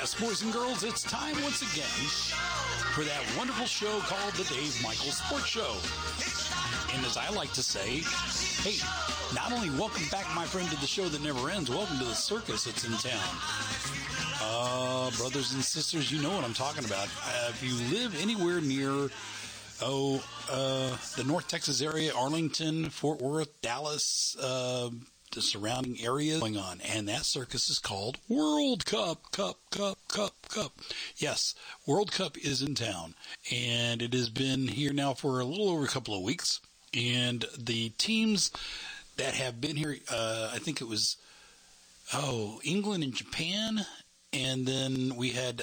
Yes, boys and girls, it's time once again for that wonderful show called the Dave Michaels Sports Show. And as I like to say, hey, not only welcome back, my friend, to the show that never ends, welcome to the circus that's in town. Brothers and sisters, you know what I'm talking about. If you live anywhere near, the North Texas area, Arlington, Fort Worth, Dallas, the surrounding areas going on, and that circus is called World Cup. Yes, World Cup is in town, and it has been here now for a little over a couple of weeks, and the teams that have been here, I think it was, England and Japan, and then we had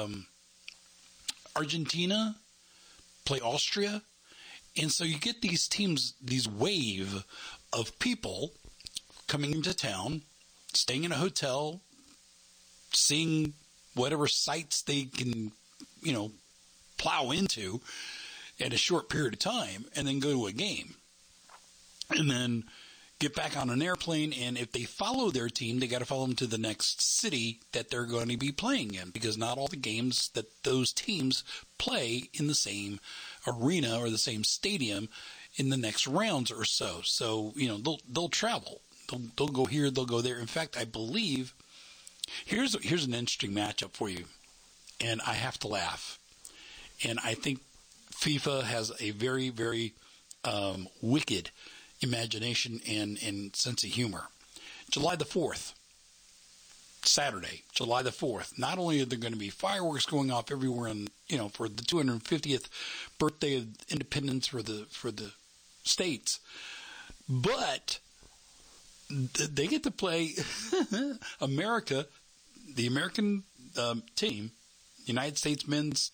Argentina play Austria, and so you get these teams, these wave of people coming into town, staying in a hotel, seeing whatever sites they can, plow into at a short period of time, and then go to a game. And then get back on an airplane, and if they follow their team, they got to follow them to the next city that they're going to be playing in, because not all the games that those teams play in the same arena or the same stadium in the next rounds or so. So, they'll travel. They'll go here, they'll go there. In fact, I believe, here's an interesting matchup for you, and I have to laugh. And I think FIFA has a very, very wicked imagination and sense of humor. July the 4th, Saturday, July the 4th. Not only are there going to be fireworks going off everywhere, for the 250th birthday of independence for the states, but they get to play America, the American team, United States men's